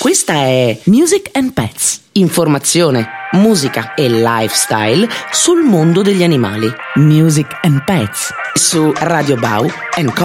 Questa è Music and Pets. Informazione, musica e lifestyle sul mondo degli animali. Music and Pets su Radio Bau & Co.